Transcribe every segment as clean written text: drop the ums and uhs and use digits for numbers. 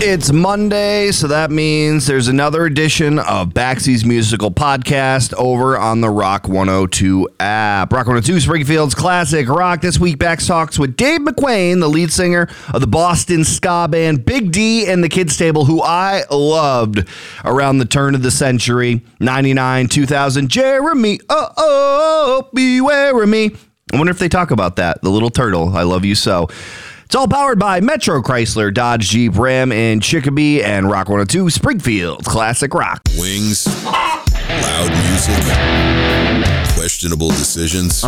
It's Monday, so that means there's another edition of Baxy's Musical Podcast over on the Rock 102 app. Rock 102, Springfield's classic rock. This week, Bax talks with Dave McQuain, the lead singer of the Boston ska band Big D and the Kids Table, who I loved around the turn of the century, 99, 2000. Jeremy, beware of me. I wonder if they talk about that. The little turtle, I love you so. It's all powered by Metro Chrysler, Dodge, Jeep, Ram, and Chicopee, and Rock 102, Springfield's classic rock. Wings, loud music, questionable decisions.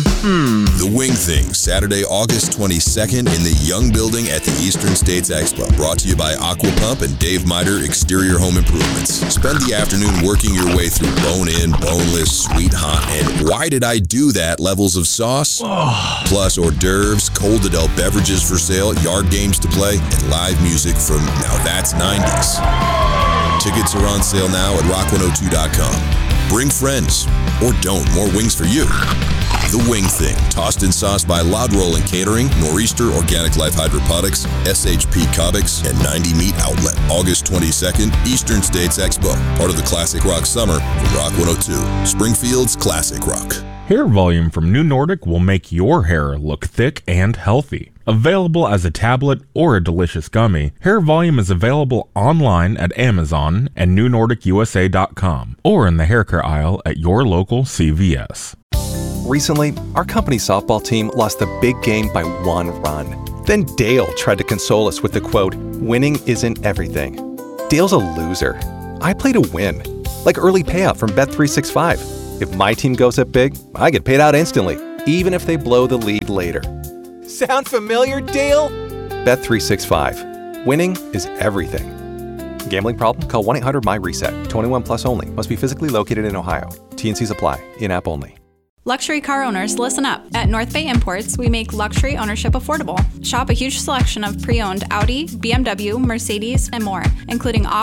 The Wing Thing, Saturday, August 22nd in the Young Building at the Eastern States Expo. Brought to you by Aqua Pump and Dave Miter Exterior Home Improvements. Spend the afternoon working your way through bone-in, boneless, sweet, hot, and why did I do that levels of sauce. Plus hors d'oeuvres, cold adult beverages for sale, yard games to play, and live music from Now That's 90s. Tickets are on sale now at rock102.com. Bring friends, or don't. More wings for you. The Wing Thing, tossed in sauce by Loud Roll and Catering, Nor'easter Organic Life Hydroponics, SHP Comics, and 90 Meat Outlet. August 22nd, Eastern States Expo, part of the Classic Rock Summer from Rock 102, Springfield's Classic Rock. Hair volume from New Nordic will make your hair look thick and healthy. Available as a tablet or a delicious gummy, Hair Volume is available online at Amazon and NewNordicUSA.com or in the hair care aisle at your local CVS. Recently, our company softball team lost the big game by 1 run. Then Dale tried to console us with the quote, "Winning isn't everything." Dale's a loser. I play to win, like early payout from Bet365. If my team goes up big, I get paid out instantly, even if they blow the lead later. Sound familiar, Dale? Bet365. Winning is everything. Gambling problem? Call 1-800-MY-RESET. 21 plus only. Must be physically located in Ohio. T&Cs apply. In-app only. Luxury car owners, listen up. At North Bay Imports, we make luxury ownership affordable. Shop a huge selection of pre-owned Audi, BMW, Mercedes, and more, including off